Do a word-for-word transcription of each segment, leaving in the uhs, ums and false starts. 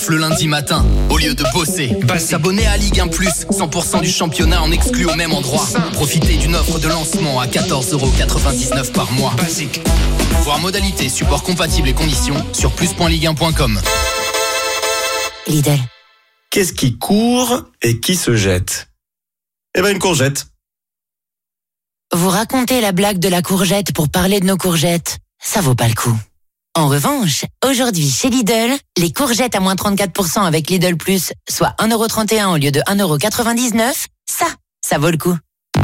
Le lundi matin, au lieu de bosser, s'abonner à Ligue un plus, cent pour cent du championnat en exclu au même endroit. Profitez d'une offre de lancement à quatorze euros quatre-vingt-dix-neuf par mois. Basique. Voir modalités, support compatible et conditions sur plus point ligue un point com. Lidl. Qu'est-ce qui court et qui se jette ? Eh ben une courgette. Vous racontez la blague de la courgette pour parler de nos courgettes. Ça vaut pas le coup. En revanche, aujourd'hui chez Lidl, les courgettes à moins trente-quatre pour cent avec Lidl Plus, soit un euro trente et un au lieu de un euro quatre-vingt-dix-neuf, ça, ça vaut le coup.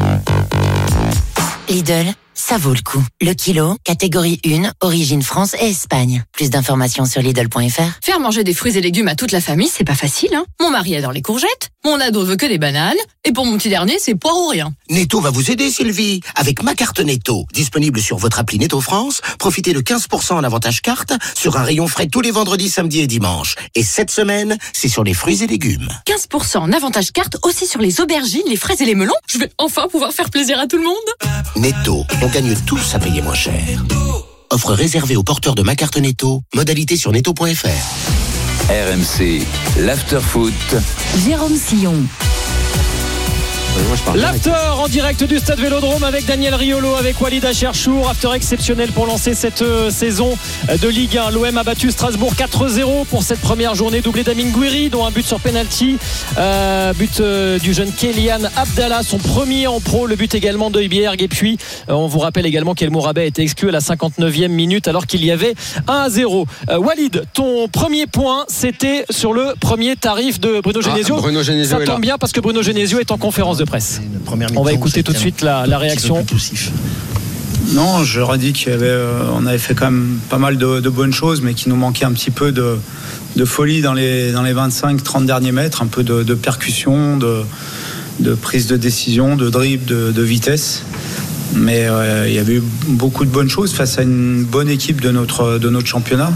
Lidl, ça vaut le coup. Le kilo, catégorie un, origine France et Espagne. Plus d'informations sur Lidl point F R. Faire manger des fruits et légumes à toute la famille, c'est pas facile, hein. Mon mari adore les courgettes, mon ado veut que des bananes, et pour mon petit dernier, c'est poire ou rien. Netto va vous aider, Sylvie, avec ma carte Netto. Disponible sur votre appli Netto France, profitez de quinze pour cent en avantage carte sur un rayon frais tous les vendredis, samedis et dimanches. Et cette semaine, c'est sur les fruits et légumes. quinze pour cent en avantage carte aussi sur les aubergines, les fraises et les melons. Je vais enfin pouvoir faire plaisir à tout le monde. Netto, on gagne tous à payer moins cher. Offre réservée aux porteurs de ma carte Netto. Modalité sur netto point F R. R M C, l'after-foot. Jérôme Sillon. L'after en direct du Stade Vélodrome avec Daniel Riolo, avec Walid Acharchour. After exceptionnel pour lancer cette euh, saison de Ligue un. L'O M a battu Strasbourg quatre zéro pour cette première journée, doublé d'Amin Gouiri, dont un but sur penalty. Euh, but euh, du jeune Kélian Abdallah, son premier en pro. Le but également de Ibierg. Et puis, euh, on vous rappelle également qu'El Mourabet a été exclu à la cinquante-neuvième minute alors qu'il y avait un à zéro. Euh, Walid, ton premier point, c'était sur le premier tarif de Bruno Genesio. Ah, Bruno Genesio Ça tombe bien parce que Bruno Genesio est en conférence de presse. On va écouter tout de suite la, la réaction. Non, j'aurais dit qu'il y avait, euh, on avait fait quand même pas mal de, de bonnes choses, mais qu'il nous manquait un petit peu de, de folie dans les, dans les vingt-cinq trente derniers mètres, un peu de, de percussion, de, de prise de décision, de dribble, de, de vitesse. Mais euh, il y avait eu beaucoup de bonnes choses face à une bonne équipe de notre, de notre championnat,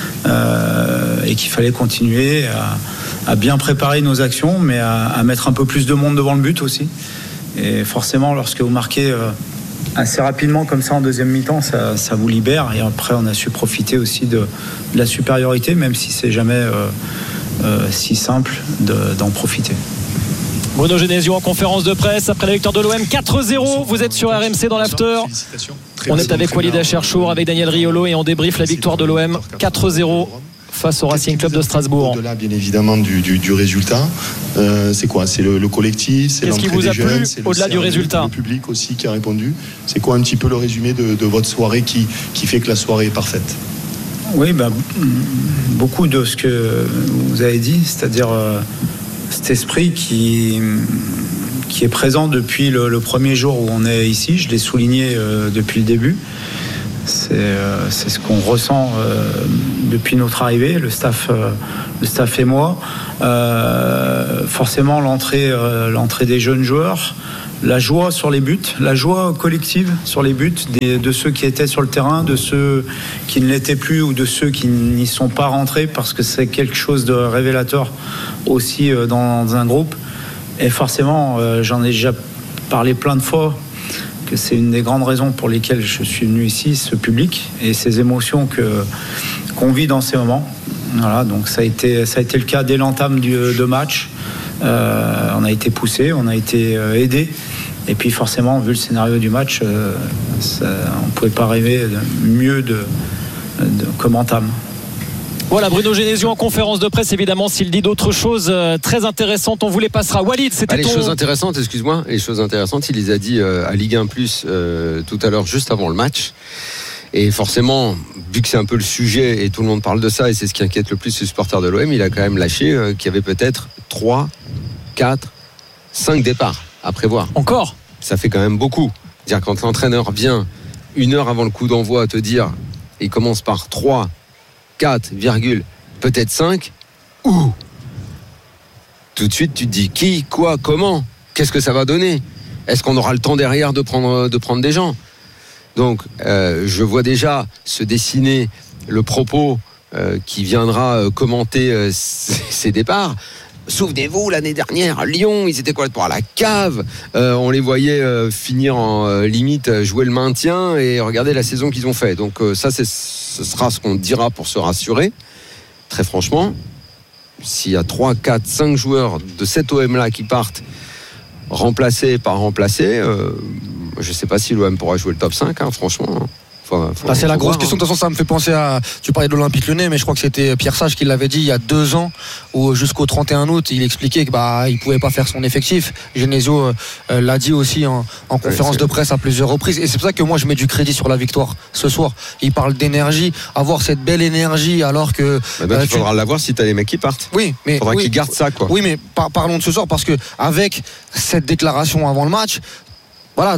euh, et qu'il fallait continuer à, à bien préparer nos actions, mais à, à mettre un peu plus de monde devant le but aussi. Et forcément, lorsque vous marquez euh, assez rapidement comme ça en deuxième mi-temps, ça, ça vous libère. Et après, on a su profiter aussi de, de la supériorité, même si c'est jamais euh, euh, si simple de, d'en profiter. Bruno Genesio en conférence de presse après la victoire de l'O M quatre zéro. Vous êtes sur R M C dans l'after. On est avec Walid Acharchour, avec Daniel Riolo, et on débriefe la victoire de l'O M quatre zéro face au Racing Club de Strasbourg. Au-delà, bien évidemment, du, du, du résultat, euh, c'est quoi ? C'est le, le collectif, c'est Qu'est-ce qui l'entrée vous a des jeunes, plu c'est au-delà le du résultat ? Le public aussi qui a répondu. C'est quoi un petit peu le résumé de, de votre soirée qui, qui fait que la soirée est parfaite ? Oui, ben, beaucoup de ce que vous avez dit, c'est-à-dire euh, cet esprit qui, qui est présent depuis le, le premier jour où on est ici. Je l'ai souligné euh, depuis le début. C'est, euh, c'est ce qu'on ressent euh, depuis notre arrivée, le staff, euh, le staff et moi. Euh, forcément, l'entrée, euh, l'entrée des jeunes joueurs, la joie sur les buts, la joie collective sur les buts des, de ceux qui étaient sur le terrain, de ceux qui ne l'étaient plus ou de ceux qui n'y sont pas rentrés, parce que c'est quelque chose de révélateur aussi euh, dans, dans un groupe. Et forcément, euh, j'en ai déjà parlé plein de fois, que c'est une des grandes raisons pour lesquelles je suis venu ici, ce public et ces émotions que, qu'on vit dans ces moments. Voilà, donc ça a été, ça a été le cas dès l'entame du, de match. Euh, on a été poussé, on a été euh, aidé. Et puis forcément, vu le scénario du match, euh, ça, on ne pouvait pas rêver de, mieux de, de, comme entame. Voilà, Bruno Genesio en conférence de presse, évidemment, s'il dit d'autres choses euh, très intéressantes, on vous les passera. Walid, c'était ah, les ton... choses intéressantes, excuse-moi, les choses intéressantes, il les a dit euh, à Ligue un plus euh, tout à l'heure, juste avant le match. Et forcément, vu que c'est un peu le sujet et tout le monde parle de ça, et c'est ce qui inquiète le plus les supporters de l'O M, il a quand même lâché euh, qu'il y avait peut-être trois, quatre, cinq départs à prévoir. Encore ? Ça fait quand même beaucoup. C'est-à-dire quand l'entraîneur vient une heure avant le coup d'envoi te dire, il commence par trois, quatre, peut-être cinq, ou tout de suite tu te dis qui, quoi, comment, qu'est-ce que ça va donner, est-ce qu'on aura le temps derrière de prendre, de prendre des gens. Donc euh, je vois déjà se dessiner le propos euh, qui viendra euh, commenter euh, ces départs. Souvenez-vous, l'année dernière, Lyon, ils étaient complètement à la cave. Euh, on les voyait euh, finir en euh, limite, jouer le maintien, et regardez la saison qu'ils ont fait. Donc euh, ça, c'est, ce sera ce qu'on dira pour se rassurer, très franchement. s'il y a trois, quatre, cinq joueurs de cet O M-là qui partent remplacés par remplacés, euh, je ne sais pas si l'O M pourra jouer le top cinq, hein, franchement. Faut, faut, bah, c'est la grosse voir, question. hein. De toute façon, ça me fait penser à. Tu parlais de l'Olympique Lyonnais, mais je crois que c'était Pierre Sage qui l'avait dit il y a deux ans, où jusqu'au trente et un août, il expliquait qu'il bah, ne pouvait pas faire son effectif. Genesio euh, l'a dit aussi en, en conférence ouais, de presse à plusieurs reprises. Et c'est pour ça que moi, je mets du crédit sur la victoire ce soir. Il parle d'énergie, avoir cette belle énergie, alors que. Bah, bah, euh, il faudra tu... l'avoir si tu as les mecs qui partent. Oui, mais. Il faudra oui, qu'ils gardent ça, quoi. Oui, mais par, parlons de ce soir, parce que avec cette déclaration avant le match, voilà.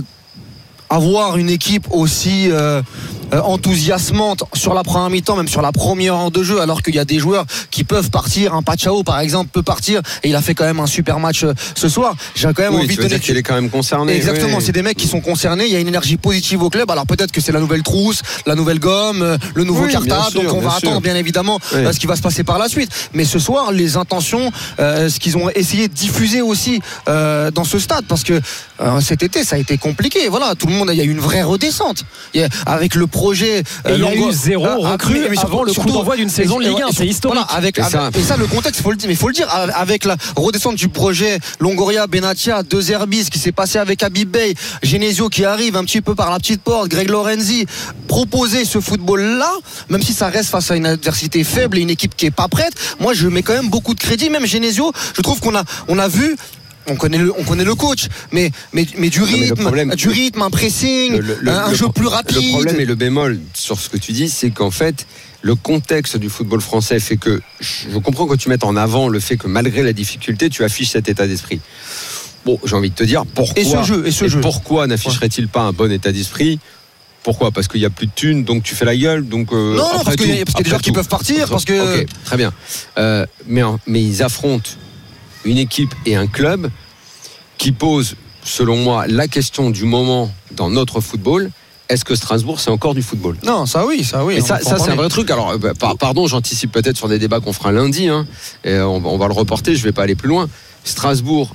Avoir une équipe aussi euh, euh, enthousiasmante sur la première mi-temps, même sur la première heure de jeu, alors qu'il y a des joueurs qui peuvent partir. Un Pachao par exemple peut partir et il a fait quand même un super match euh, ce soir. J'ai quand même oui, envie tu de donner qu'il est quand même concerné. Exactement, oui. C'est des mecs qui sont concernés. Il y a une énergie positive au club. Alors peut-être que c'est la nouvelle trousse, la nouvelle gomme, euh, le nouveau oui, cartable. Donc on va sûr. attendre bien évidemment oui. euh, ce qui va se passer par la suite. Mais ce soir, les intentions, euh, ce qu'ils ont essayé de diffuser aussi euh, dans ce stade, parce que euh, cet été ça a été compliqué. Voilà, tout le monde, il y a eu une vraie descente avec le projet euh, et il y a eu zéro ah, recrue mais, mais avant le coup d'envoi d'une saison de Ligue un, c'est historique. Voilà, avec, avec, ça. Et ça, le contexte, faut le dire, mais il faut le dire, avec la redescente du projet Longoria, Benatia, De Zerbi, ce qui s'est passé avec Habib Bey, Genesio qui arrive un petit peu par la petite porte, Greg Lorenzi, proposer ce football-là, même si ça reste face à une adversité faible et une équipe qui est pas prête, moi je mets quand même beaucoup de crédit. Même Genesio, je trouve qu'on a, on a vu. On connaît le, on connaît le coach, mais, mais, mais du rythme, non, mais problème, du rythme, un pressing, le, le, un le, jeu plus rapide. Le problème et le bémol sur ce que tu dis, c'est qu'en fait, le contexte du football français fait que, je comprends que tu mettes en avant le fait que malgré la difficulté, tu affiches cet état d'esprit. Bon, j'ai envie de te dire, pourquoi, et ce jeu, et ce et jeu. pourquoi n'afficherait-il pas un bon état d'esprit ? Pourquoi ? Parce qu'il n'y a plus de thunes, donc tu fais la gueule. Donc, euh, non, après non, parce tout, qu'il y a, parce qu'il y a des joueurs qui peuvent partir. Parce que... Ok, très bien. Euh, mais, mais ils affrontent une équipe et un club qui pose, selon moi, la question du moment dans notre football. Est-ce que Strasbourg, c'est encore du football ? Non, ça oui, ça oui. Et ça, ça c'est un vrai truc. Alors, bah, pardon, j'anticipe peut-être sur des débats qu'on fera lundi. Hein, et on, on va le reporter, je ne vais pas aller plus loin. Strasbourg,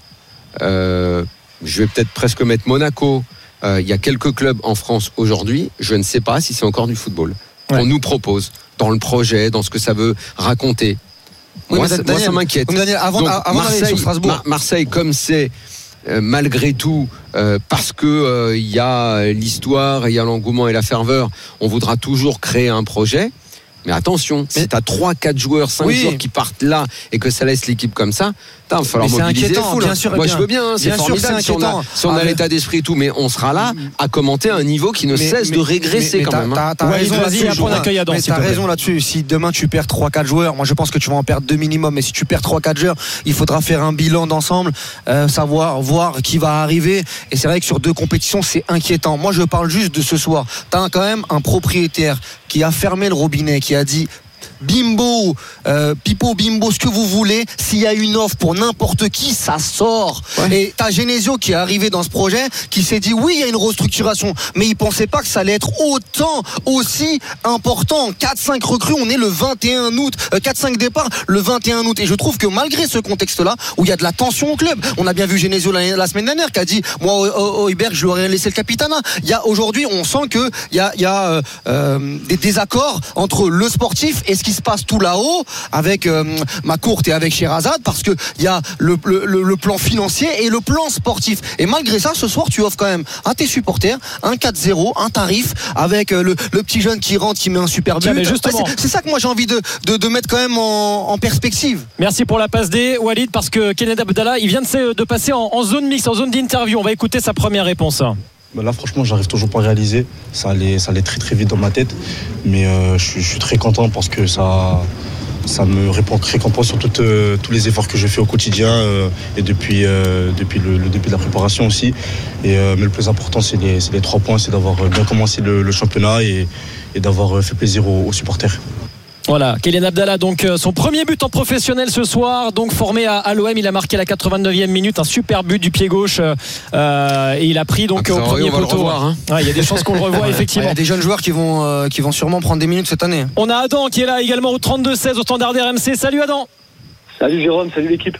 euh, je vais peut-être presque mettre Monaco. Il euh, y a quelques clubs en France aujourd'hui, je ne sais pas si c'est encore du football. Ouais. On nous propose, dans le projet, dans ce que ça veut raconter. Oui, moi, Daniel, moi, ça m'inquiète. Daniel, avant, Donc, avant Marseille, d'aller sur Strasbourg. Mar- Marseille, comme c'est euh, malgré tout, euh, parce que il euh, y a l'histoire, il y a l'engouement et la ferveur, on voudra toujours créer un projet. Mais attention, mais si tu as trois quatre joueurs, cinq oui. joueurs qui partent là et que ça laisse l'équipe comme ça, il va falloir mais mobiliser les foules. Bien sûr, Moi bien. je veux bien, hein, c'est bien formidable sûr, c'est si on a, si on a ah, l'état d'esprit et tout, mais on sera là à commenter un niveau qui ne mais, cesse mais, de régresser mais, mais quand même. T'as, t'as ouais, raison là-dessus. Adam, mais t'as raison là-dessus. Si demain tu perds trois quatre joueurs, moi je pense que tu vas en perdre deux minimum, mais si tu perds trois quatre joueurs, il faudra faire un bilan d'ensemble, euh, savoir, voir qui va arriver. Et c'est vrai que sur deux compétitions, c'est inquiétant. Moi je parle juste de ce soir. T'as quand même un propriétaire qui a fermé le robinet, qui a dit Bimbo, euh, Pipo, Bimbo, ce que vous voulez, s'il y a une offre pour n'importe qui, ça sort. Ouais. Et t'as Genesio qui est arrivé dans ce projet, qui s'est dit oui, il y a une restructuration, mais il pensait pas que ça allait être autant, aussi important. quatre cinq recrues, on est le vingt et un août, euh, quatre cinq départs le vingt et un août. Et je trouve que malgré ce contexte-là, où il y a de la tension au club, on a bien vu Genesio la, la semaine dernière qui a dit, moi, au Heuberg, je lui aurais laissé le capitanat. Il y a aujourd'hui, on sent que il y a, il y a euh, euh, des désaccords entre le sportif et ce qui se passe tout là-haut avec euh, Macourte et avec Sherazade, parce que il y a le, le, le plan financier et le plan sportif. Et malgré ça, ce soir, tu offres quand même à tes supporters un quatre zéro, un tarif avec euh, le, le petit jeune qui rentre, qui met un super but. Justement. C'est, c'est ça que moi j'ai envie de, de, de mettre quand même en, en perspective. Merci pour la passe D, Walid, parce que Kenneth Abdallah, il vient de, de passer en, en zone mixte, en zone d'interview. On va écouter sa première réponse. Bah là franchement j'arrive toujours pas à réaliser, ça allait, ça allait très très vite dans ma tête, mais euh, je, je suis très content parce que ça, ça me récompense sur tout, euh, tous les efforts que je fais au quotidien euh, et depuis, euh, depuis le, le début de la préparation aussi. Et, euh, mais le plus important c'est les, c'est les trois points, c'est d'avoir bien commencé le, le championnat et, et d'avoir fait plaisir aux, aux supporters. Voilà, Kylian Abdallah, donc euh, son premier but en professionnel ce soir, donc formé à, à l'O M, il a marqué la quatre-vingt-neuvième minute, un super but du pied gauche euh, et il a pris donc Après, au premier poteau. Hein. Ouais, il y a des chances qu'on le revoie effectivement. Il y a des jeunes joueurs qui vont, euh, qui vont sûrement prendre des minutes cette année. On a Adam qui est là également au trente-deux seize au standard R M C. Salut Adam. Salut Jérôme, salut l'équipe.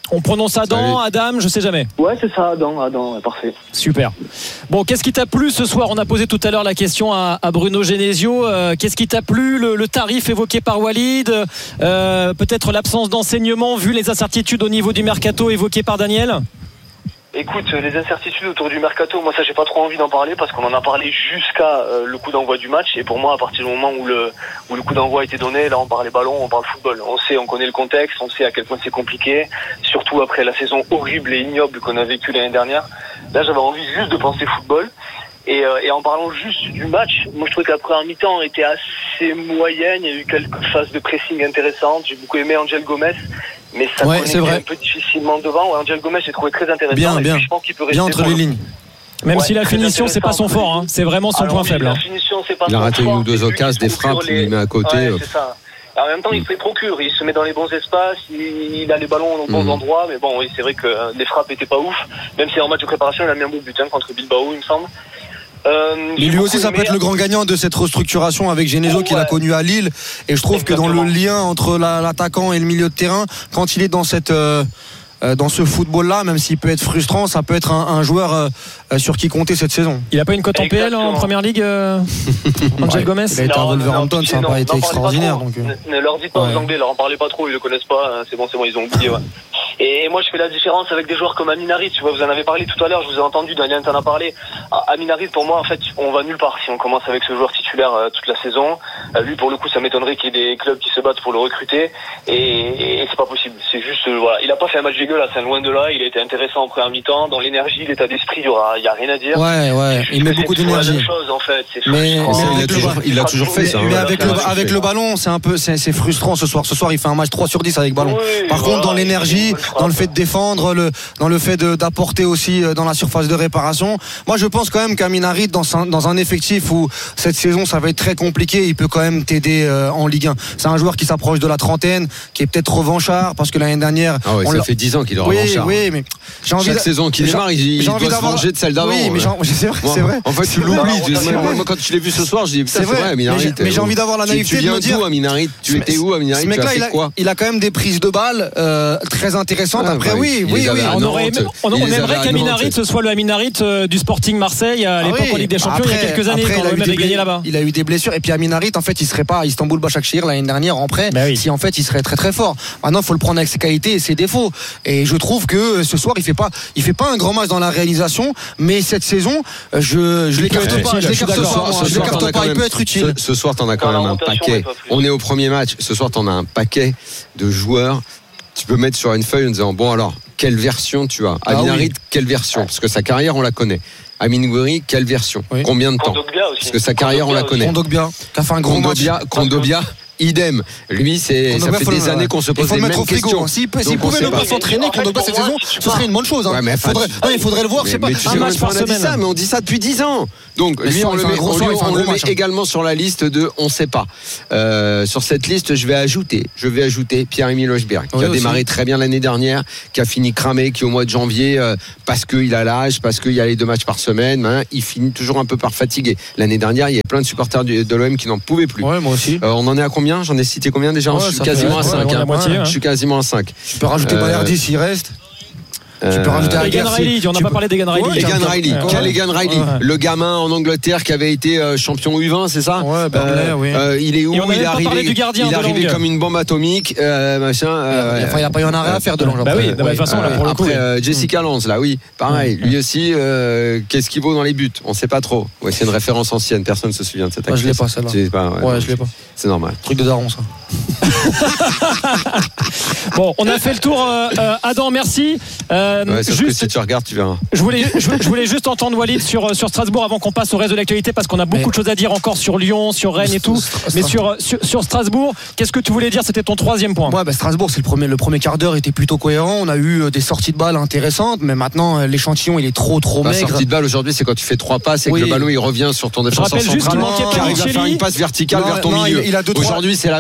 On prononce Adam, Salut. Adam, je sais jamais. Ouais, c'est ça, Adam, Adam, ouais, parfait. Super. Bon, qu'est-ce qui t'a plu ce soir? On a posé tout à l'heure la question à, à Bruno Genesio. Euh, qu'est-ce qui t'a plu? le, le tarif évoqué par Walid, euh, peut-être l'absence d'enseignement vu les incertitudes au niveau du mercato évoquées par Daniel? Écoute, les incertitudes autour du mercato, moi ça j'ai pas trop envie d'en parler parce qu'on en a parlé jusqu'à euh, le coup d'envoi du match, et pour moi à partir du moment où le où le coup d'envoi a été donné, là on parle ballon, on parle football. On sait, on connaît le contexte, on sait à quel point c'est compliqué, surtout après la saison horrible et ignoble qu'on a vécue l'année dernière. Là j'avais envie juste de penser football. Et, euh, et en parlant juste du match, moi je trouvais que la première mi-temps était assez moyenne, il y a eu quelques phases de pressing intéressantes, j'ai beaucoup aimé Angel Gomez, mais ça ouais, connectait un peu difficilement devant. Ouais, Angel Gomez j'ai trouvé très intéressant, bien, et bien. je pense qu'il peut rester bien entre les lignes. Même ouais, si la finition c'est pas son fort, hein. C'est vraiment son Alors, point oui, faible. La hein. finition, c'est pas il a raté une ou deux occasions, des frappes, les... il les met à côté. Ouais, c'est ça. Alors, en même temps, il se les procure, il se met dans les bons espaces, il, il a les ballons aux bons mmh. endroits, mais bon, oui, c'est vrai que euh, les frappes étaient pas ouf. Même si en match de préparation, il a mis un beau but hein, contre Bilbao, il me semble. Euh, mais lui aussi, ça peut être le grand gagnant de cette restructuration avec Genesio, oh, qu'il ouais. a connu à Lille. Et je trouve Exactement. que dans le lien entre la, l'attaquant et le milieu de terrain, quand il est dans cette euh, dans ce football-là, même s'il peut être frustrant, ça peut être un, un joueur euh, sur qui compter cette saison. Il n'a pas une cote en P L en première ligue, euh, Angel ouais. Gomez? Il a été à Wolverhampton, ça n'a pas été extraordinaire. Donc, euh... Ne, ne leur dites pas ouais. aux Anglais, leur en parlez pas trop, ils le connaissent pas. C'est bon, c'est bon, ils ont oublié. Ouais. Et moi, je fais la différence avec des joueurs comme Amin Harit. Tu vois, vous en avez parlé tout à l'heure, je vous ai entendu, Daniel t'en a parlé. Amin Harit, pour moi, en fait, on va nulle part si on commence avec ce joueur titulaire euh, toute la saison. Euh, lui, pour le coup, ça m'étonnerait qu'il y ait des clubs qui se battent pour le recruter. Et, et, et c'est pas possible. C'est juste, euh, voilà, il a pas fait un match dégueulasse, c'est loin de là. Il a été intéressant en première mi-temps. Dans l'énergie, l'état d'esprit, il y aura, il y a rien à dire. Ouais, ouais. Il met beaucoup d'énergie. C'est la même chose, en fait. C'est mais, mais il a toujours, il a toujours fait ça. Mais avec le, avec le ballon, c'est un peu, c'est, c'est frustrant ce soir. Ce soir, il fait un match trois sur dix avec ballon. Oui, Par voilà, contre, dans l'énergie, dans le fait de défendre, le, dans le fait de, d'apporter aussi dans la surface de réparation. Moi, je pense quand même qu'Amin Harit, dans un, dans un effectif où cette saison, ça va être très compliqué, il peut quand même t'aider euh, en Ligue un. C'est un joueur qui s'approche de la trentaine, qui est peut-être revanchard, parce que l'année dernière. Ah ouais, ça l'a... fait dix ans qu'il est oui, revanchard. Oui, mais j'ai envie Chaque de... saison qu'il démarre, il, il doit se venger de celle d'avant. Oui, mais ouais. c'est vrai, c'est vrai. En fait, tu l'oublies. Moi, quand je l'ai vu ce soir, je dis putain, c'est vrai, Amin Harit. Mais j'ai envie d'avoir la naïveté de me dire. Tu viens d'où, Amin Harit? Tu étais où, Amin Harit? Tu as fait quoi? Il a quand même des prises de balles très intéressantes. Après, oui, oui, oui. On aimerait qu'Amin Harit ce soit le Amin Harit du Sporting Marseille à l'époque en Ligue des Champions il y a quelques années quand l'O M avait gagné là-bas. Il a eu des blessures et puis Amin Harit, en fait, il serait pas à Istanbul Başakşehir l'année dernière en prêt. Si en fait, il serait très très fort. Maintenant, il faut le prendre avec ses qualités et ses défauts. Et je trouve que ce soir, il fait pas, il fait pas un grand match dans la réalisation, mais cette saison, je, je l'écarte pas. Je l'écarte pas. Je l'écarte pas. Il peut être utile. Ce soir, t'en as quand même un paquet. On est au premier match. Ce soir, t'en as un paquet de joueurs. Tu peux mettre sur une feuille en disant bon alors quelle version tu as? Amin Harit, quelle version? Parce que sa carrière on la connaît. Amin Gouiri, quelle version? Combien de temps? Parce que sa carrière on la connaît. Kondogbia, qui a fait un gros match. Kondogbia, idem. Lui, c'est, ça fait des années qu'on se pose les mêmes questions. S'il pouvait ne pas s'entraîner Kondogbia cette saison, ce serait une bonne chose. Ouais, mais faudrait, non, il faudrait le voir. C'est pas un match par semaine. Ça, mais on dit ça depuis dix ans. Donc lui, on le met, on lui, on le met également sur la liste de on sait pas. Euh, sur cette liste, je vais ajouter, je vais ajouter Pierre-Emile Hojbjerg, qui oui, a aussi. démarré très bien l'année dernière, qui a fini cramé, qui au mois de janvier, euh, parce qu'il a l'âge, parce qu'il y a les deux matchs par semaine, hein, il finit toujours un peu par fatiguer. L'année dernière, il y avait plein de supporters de l'O M qui n'en pouvaient plus. Ouais, moi aussi. Euh, on en est à combien? J'en ai cité combien déjà? Ouais, je suis quasiment fait, à cinq. Ouais, hein. moitié, hein. Je suis quasiment à cinq. Tu peux rajouter euh, Balerdi s'il reste. Tu peux rajouter euh, Egan Riley, on n'a pas parlé d'Egan Riley. Egan Riley, quel Egan Riley? Le gamin en Angleterre qui avait été euh, champion U vingt, c'est ça? Ouais, Burnley, oui. Euh, il est où? Il est arrivé, il est arrivé comme une bombe atomique, euh, machin. Euh, il n'y a pas eu un arrêt à faire de l'angle. Bah oui, de toute façon, là, pour le coup. Après, Jessica Lange, là, oui, pareil. Lui aussi, euh, qu'est-ce qu'il vaut dans les buts? On ne sait pas trop. Ouais, c'est une référence ancienne, personne ne se souvient de cette actrice. Je l'ai pas, celle-là. Ouais, je l'ai pas. C'est normal. Truc de daron, ça. Bon, on a fait le tour. Euh, Adam, merci. Euh, ouais, juste, que si tu regardes, tu verras. Je voulais, je, je voulais juste entendre Walid sur, sur Strasbourg avant qu'on passe au reste de l'actualité parce qu'on a beaucoup Mais... de choses à dire encore sur Lyon, sur Rennes et tout. Mais sur, sur, sur Strasbourg, qu'est-ce que tu voulais dire? C'était ton troisième point. Ouais, bah Strasbourg, c'est le premier, le premier quart d'heure était plutôt cohérent. On a eu des sorties de balles intéressantes, mais maintenant l'échantillon il est trop trop bah, maigre. Sortie de balle aujourd'hui, c'est quand tu fais trois passes et oui. que le ballon il revient sur ton défenseur central qui arrive à faire une passe verticale non, vers ton non, milieu. Il, il a deux, aujourd'hui, c'est la mode. Non, donc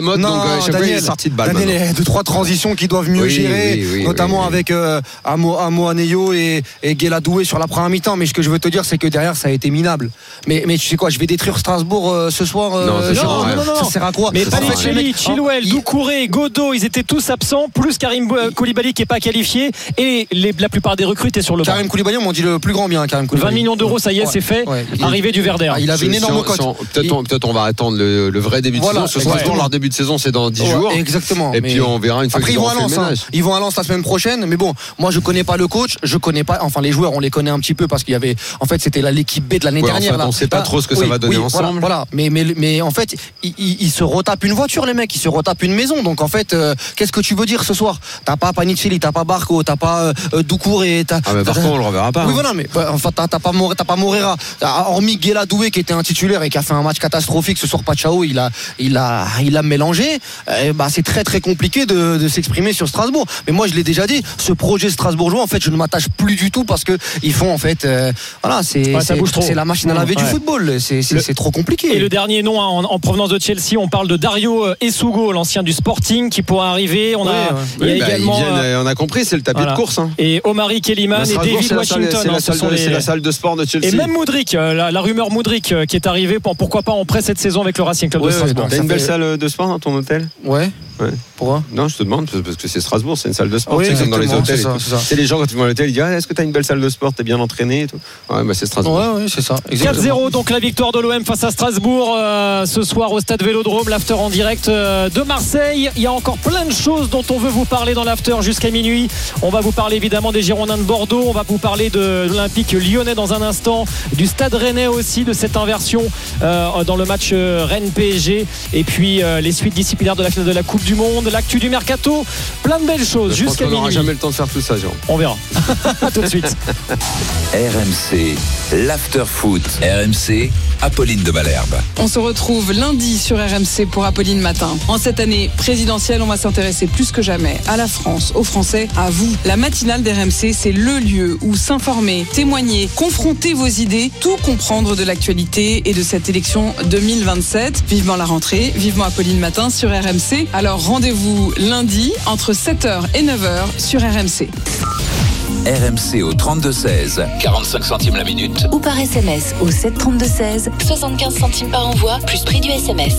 chaque fois, il est sorti de balle. Daniel, il y a deux trois transitions qui doivent mieux oui, gérer, oui, oui, notamment oui, oui. avec euh, Amo, Amo Aneyo et, et Guéladoué sur la première mi-temps. Mais ce que je veux te dire, c'est que derrière, ça a été minable. Mais, mais tu sais quoi, je vais détruire Strasbourg euh, ce soir. Euh, non, ça Gérard, non, non, non, non, ça sert à quoi? Mais Palicelli, Chilwell, Doucouré, Godot, ils étaient tous absents, plus Karim Koulibaly qui n'est pas qualifié, et les, la plupart des recrues étaient sur le banc. Karim Koulibaly, on m'en dit le plus grand bien. Karim Koulibaly. vingt millions d'euros, ça y est, ouais, c'est fait. Ouais. Arrivé du Werder. Ah, il avait une énorme cote. Peut-être on, peut on va attendre le, le vrai début de voilà, saison. Ce sera leur début de saison, c'est dans dix ouais, jours. Exactement. Et puis on verra une fois après, qu'ils ils vont auront à fait Lens, le ménage. hein. Ils vont à Lens la semaine prochaine. Mais bon, moi je connais pas le coach, je connais pas. Enfin, les joueurs, on les connaît un petit peu parce qu'il y avait. En fait, c'était l'équipe B de l'année ouais, dernière. En fait, là. on sait pas là, trop ce que oui, ça va donner oui, ensemble. Voilà, voilà. Mais, mais, mais en fait, ils, ils, ils se retapent une voiture, les mecs. Ils se retapent une maison. Donc en fait, euh, qu'est-ce que tu veux dire ce soir? T'as pas Panicelli, t'as pas Barco, t'as pas euh, Doucouré. Ah, mais Barco, on le reverra pas. Oui, hein. voilà, mais enfin, t'as, t'as pas Morera, t'as pas Morera. Hormis Guéladoué qui était un titulaire et qui a fait un match catastrophique ce soir, Pachao, il a, il a, il a mélangé. Eh bah, c'est très très compliqué de, de s'exprimer sur Strasbourg. Mais moi, je l'ai déjà dit, ce projet strasbourgeois, en fait, je ne m'attache plus du tout parce que ils font en fait, euh, voilà, c'est, ouais, c'est, c'est la machine à laver ouais. du football. C'est, c'est, le, c'est trop compliqué. Et le dernier nom hein, en, en provenance de Chelsea, on parle de Dario Essugo, l'ancien du Sporting, qui pourra arriver. On ouais, a, ouais. il y a oui, bah, également, viennent, euh, on a compris, c'est le tapis voilà. de course. Hein. Et Omari Kellyman et David c'est Washington. Salle, c'est, la salle, de, les... c'est la salle de sport de Chelsea. Et même Moudric, la, la rumeur Moudric qui est arrivée, pour, pourquoi pas en prêt cette saison avec le Racing Club ouais, de Strasbourg. T'as une belle fait... salle de sport dans ton hôtel? Ouais. Ouais. Pourquoi? Non, je te demande parce que c'est Strasbourg, c'est une salle de sport. Oui, tu sais, comme dans les hôtels. C'est, ça, c'est, ça. c'est les gens quand ils vont à l'hôtel, ils disent ah, est-ce que t'as une belle salle de sport, t'es bien entraîné et tout. Ouais, bah c'est Strasbourg. Ouais, ouais, c'est ça. Exactement. quatre zéro, donc la victoire de l'O M face à Strasbourg euh, ce soir au Stade Vélodrome, l'after en direct euh, de Marseille. Il y a encore plein de choses dont on veut vous parler dans l'after jusqu'à minuit. On va vous parler évidemment des Girondins de Bordeaux, on va vous parler de l'Olympique Lyonnais dans un instant, du Stade Rennais aussi, de cette inversion euh, dans le match euh, Rennes-P S G, et puis euh, les suites disciplinaires de la finale de la Coupe du Monde, l'actu du mercato, plein de belles choses. Je jusqu'à pense qu'on n'aura minuit. jamais le temps de faire tout ça, Jean. On verra. À tout de suite. R M C, l'after foot. R M C, Apolline de Malherbe. On se retrouve lundi sur R M C pour Apolline Matin. En cette année présidentielle, on va s'intéresser plus que jamais à la France, aux Français, à vous. La matinale d'R M C, c'est le lieu où s'informer, témoigner, confronter vos idées, tout comprendre de l'actualité et de cette élection deux mille vingt-sept. Vivement la rentrée, vivement Apolline Matin sur R M C. Alors rendez-vous lundi entre sept heures et neuf heures sur R M C. R M C au trente-deux seize, quarante-cinq centimes la minute. Ou par S M S au sept trente-deux seize, soixante-quinze centimes par envoi, plus prix du S M S.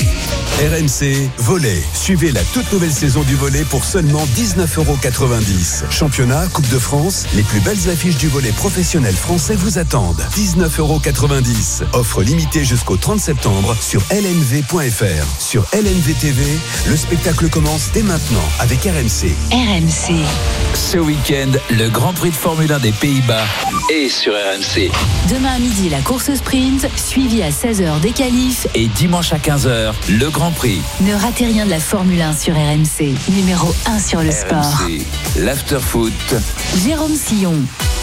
R M C Volley. Suivez la toute nouvelle saison du volley pour seulement dix-neuf euros quatre-vingt-dix. Championnat, Coupe de France, les plus belles affiches du volley professionnel français vous attendent. dix-neuf euros quatre-vingt-dix. Offre limitée jusqu'au trente septembre sur L N V point F R. Sur L N V T V, le spectacle commence dès maintenant avec R M C. R M C. Ce week-end, le Grand Prix de Formule un des Pays-Bas est sur R M C. Demain à midi, la course sprint, suivie à seize heures des qualifs. Et dimanche à quinze heures, le Grand Prix. Ne ratez rien de la Formule un sur R M C. Numéro un sur le sport. R M C, l'after foot. Jérôme Sillon.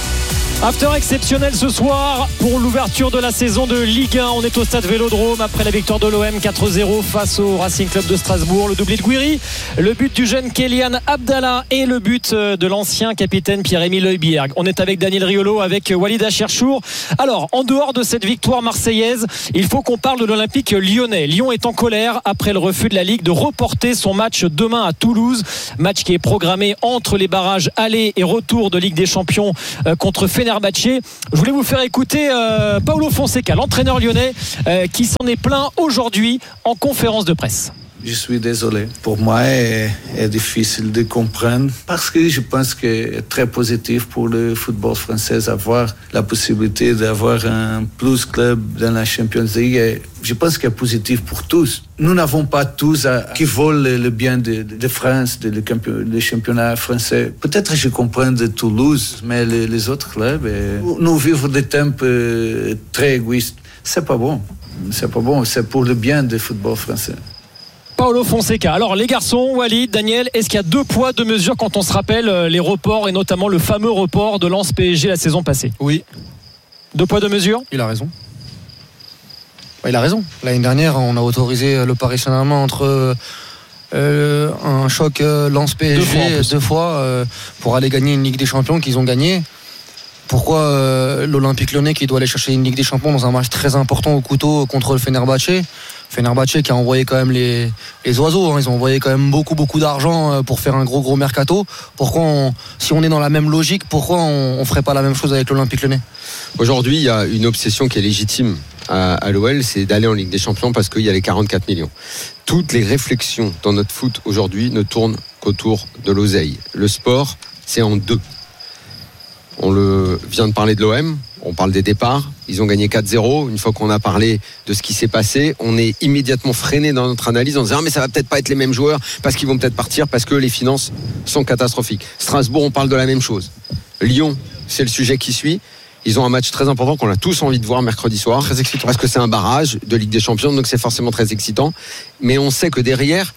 After exceptionnel ce soir pour l'ouverture de la saison de Ligue un. On est au Stade Vélodrome après la victoire de l'O M quatre zéro face au Racing Club de Strasbourg. Le doublé de Gouiri, le but du jeune Kélian Abdallah et le but de l'ancien capitaine Pierre-Émile Højbjerg. On est avec Daniel Riolo, avec Walid Acharchour. Alors, en dehors de cette victoire marseillaise, il faut qu'on parle de l'Olympique lyonnais. Lyon est en colère après le refus de la Ligue de reporter son match demain à Toulouse. Match qui est programmé entre les barrages aller et retour de Ligue des Champions contre Fenerbahçe. Je voulais vous faire écouter euh, Paulo Fonseca, l'entraîneur lyonnais, euh, qui s'en est plaint aujourd'hui en conférence de presse. Je suis désolé. Pour moi, c'est est difficile de comprendre parce que je pense que c'est très positif pour le football français d'avoir la possibilité d'avoir un plus club dans la Champions League. Et je pense que c'est positif pour tous. Nous n'avons pas tous à, qui veulent le bien de, de France, de le, campion, le championnat français. Peut-être je comprends de Toulouse, mais les, les autres clubs, et nous vivons des temps très égoïstes. C'est pas bon. C'est pas bon. C'est pour le bien du football français. Paulo Fonseca. Alors les garçons, Walid, Daniel, est-ce qu'il y a deux poids, deux mesures quand on se rappelle les reports et notamment le fameux report de Lens P S G la saison passée? Oui. Deux poids, deux mesures? Il a raison. Il a raison. L'année dernière, on a autorisé le Paris Saint-Germain entre euh, un choc euh, Lens P S G deux fois, deux fois euh, pour aller gagner une Ligue des Champions qu'ils ont gagné. Pourquoi euh, l'Olympique Lyonnais qui doit aller chercher une Ligue des Champions dans un match très important au couteau contre le Fenerbahçe? Fenerbahçe qui a envoyé quand même les, les oiseaux, hein. Ils ont envoyé quand même beaucoup beaucoup d'argent pour faire un gros gros mercato. Pourquoi on, si on est dans la même logique, pourquoi on, on ferait pas la même chose avec l'Olympique Lyonnais? Aujourd'hui, il y a une obsession qui est légitime à, à l'O L, c'est d'aller en Ligue des Champions parce qu'il y a les quarante-quatre millions. Toutes les réflexions dans notre foot aujourd'hui ne tournent qu'autour de l'oseille. Le sport, c'est en deux. On le vient de parler de l'O M, on parle des départs, ils ont gagné quatre zéro. Une fois qu'on a parlé de ce qui s'est passé, on est immédiatement freiné dans notre analyse en disant ah, mais ça va peut-être pas être les mêmes joueurs parce qu'ils vont peut-être partir parce que les finances sont catastrophiques. Strasbourg, on parle de la même chose. Lyon, c'est le sujet qui suit. Ils ont un match très important qu'on a tous envie de voir mercredi soir. Très excitant. Parce que c'est un barrage de Ligue des Champions, donc c'est forcément très excitant. Mais on sait que derrière,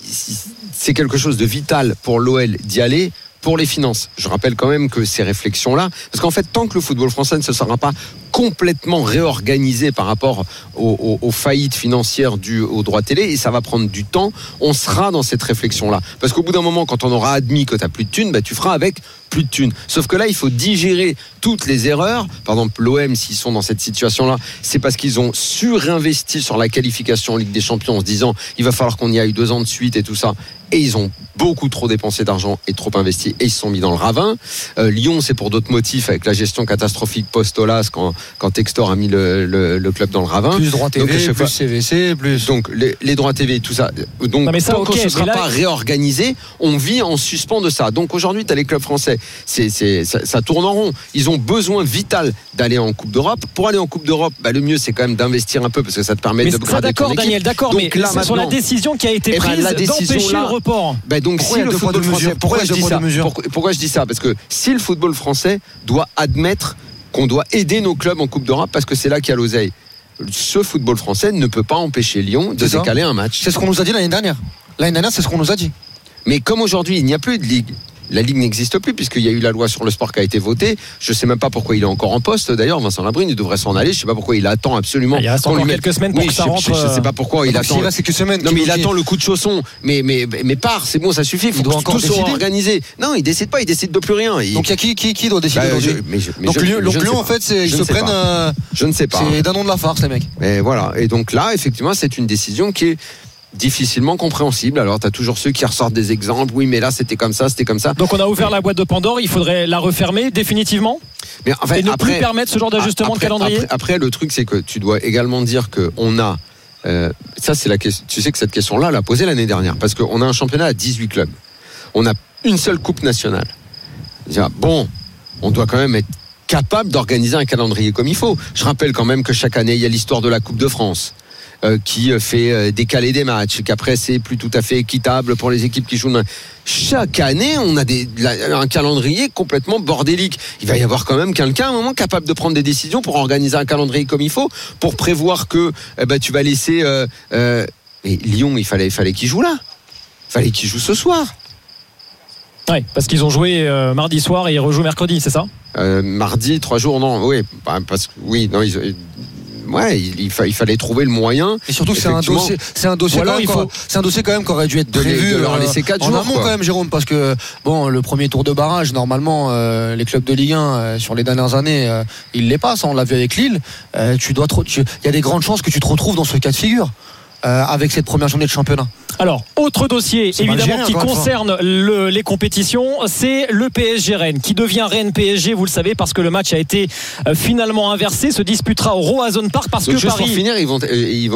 c'est quelque chose de vital pour l'O L d'y aller. Pour les finances, je rappelle quand même que ces réflexions-là, parce qu'en fait, tant que le football français ne se sera pas complètement réorganisé par rapport aux, aux, aux faillites financières dues aux droits télé, et ça va prendre du temps, on sera dans cette réflexion-là. Parce qu'au bout d'un moment, quand on aura admis que tu n'as plus de thunes, bah, tu feras avec plus de thunes. Sauf que là, il faut digérer toutes les erreurs. Par exemple, l'O M, s'ils sont dans cette situation-là, c'est parce qu'ils ont surinvesti sur la qualification en Ligue des Champions en se disant il va falloir qu'on y aille deux ans de suite et tout ça. Et ils ont beaucoup trop dépensé d'argent et trop investi et ils se sont mis dans le ravin. Euh, Lyon, c'est pour d'autres motifs avec la gestion catastrophique post-Olas quand, quand Textor a mis le, le, le club dans le ravin. Plus droits T V, donc, plus fois, C V C, plus... Donc les, les droits T V, tout ça. Donc non, ça, tant okay, qu'on ne sera là... pas réorganisé, on vit en suspens de ça. Donc aujourd'hui, tu as les clubs français, c'est, c'est, ça, ça tourne en rond. Ils ont besoin vital d'aller en Coupe d'Europe. Pour aller en Coupe d'Europe, bah, le mieux, c'est quand même d'investir un peu parce que ça te permet mais de grader d'accord, ton équipe. Daniel, d'accord, donc, mais là, c'est sur la décision qui a été prise eh ben, d'empêcher là, le report. Bah, donc pourquoi si le football français, pourquoi je dis ça pourquoi, pourquoi je dis ça Parce que si le football français doit admettre qu'on doit aider nos clubs en Coupe d'Europe parce que c'est là qu'il y a l'oseille, ce football français ne peut pas empêcher Lyon de décaler un match. C'est ce qu'on nous a dit l'année dernière. L'année dernière, c'est ce qu'on nous a dit. Mais comme aujourd'hui, il n'y a plus de ligue. La Ligue n'existe plus puisqu'il y a eu la loi sur le sport qui a été votée. Je ne sais même pas pourquoi il est encore en poste. D'ailleurs, Vincent Labrune, il devrait s'en aller. Je ne sais pas pourquoi il attend absolument. Il reste encore quelques semaines pour oui, que ça je, rentre. Je ne sais pas pourquoi il attend. Il reste quelques semaines. Non, mais il attend le coup de chausson. Mais mais mais part, c'est bon, ça suffit. Il faut que tout soit organisé. Non, il décide pas. Il décide de plus rien. Il... Donc il y a qui qui qui doit décider bah, aujourd'hui mais je, mais Donc je, Lyon, je Lyon en fait, c'est, ils se prennent. Euh, je ne sais pas. C'est d'un nom de la farce, les mecs. Et voilà. Et donc là, effectivement, c'est une décision qui est difficilement compréhensible. Alors tu as toujours ceux qui ressortent des exemples, oui mais là c'était comme ça, c'était comme ça. Donc on a ouvert la boîte de Pandore, il faudrait la refermer définitivement mais en fait, et ne après, plus permettre ce genre d'ajustement après, de calendrier. Après, après le truc c'est que tu dois également dire qu'on a euh, ça c'est la question, tu sais que cette question là on l'a posée l'année dernière parce qu'on a un championnat à dix-huit clubs, on a une seule coupe nationale. Bon, on doit quand même être capable d'organiser un calendrier comme il faut. Je rappelle quand même que chaque année il y a l'histoire de la Coupe de France Euh, qui fait euh, décaler des matchs, qu'après c'est plus tout à fait équitable pour les équipes qui jouent. Chaque année, on a des, la, un calendrier complètement bordélique. Il va y avoir quand même quelqu'un à un moment capable de prendre des décisions pour organiser un calendrier comme il faut, pour prévoir que eh ben, tu vas laisser. Euh, euh, et Lyon, il fallait, il fallait qu'il joue là. Il fallait qu'il joue ce soir. Oui, parce qu'ils ont joué euh, mardi soir et ils rejouent mercredi, c'est ça euh, Mardi, trois jours, non. Oui, parce que oui, non, ils. Ouais, il, il, fa, il fallait trouver le moyen. Et surtout, c'est un dossier, c'est un dossier, quand même, faut... c'est un dossier quand même qui aurait dû être prévu de, de leur laisser quatre jours, en amont quand même, Jérôme, parce que bon, le premier tour de barrage, normalement, euh, les clubs de Ligue un euh, sur les dernières années, euh, ils les passent. On l'a vu avec Lille. Euh, tu dois, il y a des grandes chances que tu te retrouves dans ce cas de figure. Euh, avec cette première journée de championnat. Alors, autre dossier c'est évidemment qui concerne le, les compétitions, c'est le P S G Rennes qui devient Rennes P S G, vous le savez, parce que le match a été euh, finalement inversé, se disputera au Roazhon Park parce Donc que juste Paris. Pour finir, ils vont, ils vont